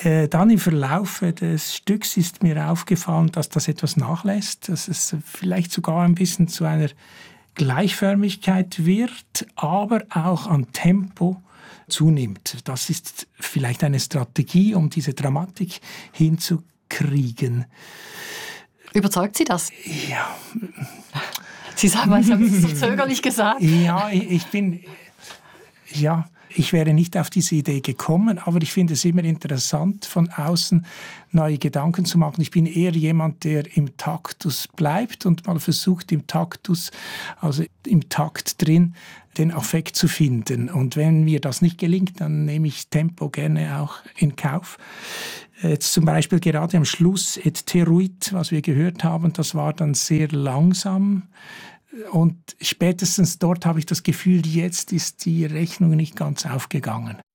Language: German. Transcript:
Dann im Verlauf des Stücks ist mir aufgefallen, dass das etwas nachlässt, dass es vielleicht sogar ein bisschen zu einer Gleichförmigkeit wird, aber auch an Tempo zunimmt. Das ist vielleicht eine Strategie, um diese Dramatik hinzukriegen. Überzeugt Sie das? Ja. Sie sagen, Sie haben es so zögerlich gesagt. Ja, ich wäre nicht auf diese Idee gekommen, aber ich finde es immer interessant, von außen neue Gedanken zu machen. Ich bin eher jemand, der im Taktus bleibt und mal versucht, im Taktus, also im Takt drin, den Affekt zu finden. Und wenn mir das nicht gelingt, dann nehme ich Tempo gerne auch in Kauf. Jetzt zum Beispiel gerade am Schluss Et Teruit, was wir gehört haben, das war dann sehr langsam. Und spätestens dort habe ich das Gefühl, jetzt ist die Rechnung nicht ganz aufgegangen.